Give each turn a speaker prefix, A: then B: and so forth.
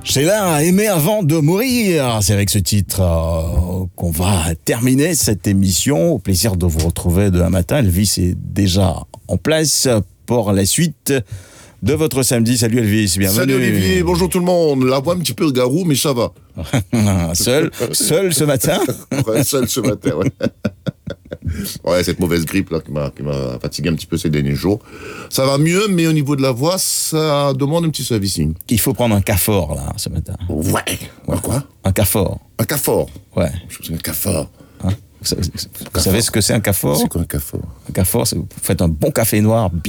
A: Sheila, aimer avant de mourir. C'est avec ce titre qu'on va terminer cette émission. Au plaisir de vous retrouver demain matin. Elvis est déjà en place pour la suite de votre samedi. Salut Elvis, bienvenue.
B: Salut Olivier, bonjour tout le monde. La voix un petit peu garou, mais ça va.
A: Seul ce matin.
B: Ouais, seul ce matin, ouais. Ouais, cette mauvaise grippe là qui m'a fatigué un petit peu ces derniers jours. Ça va mieux, mais au niveau de la voix, ça demande un petit servicing.
A: Il faut prendre un cafort là ce matin.
B: Ouais. Quoi?
A: Un cafort.
B: Un cafort.
A: Ouais.
B: Je sais un cafard.
A: Hein? Vous savez ce que c'est un cafort?
B: C'est quoi un cafort?
A: Un cafort, c'est vous faites un bon café noir.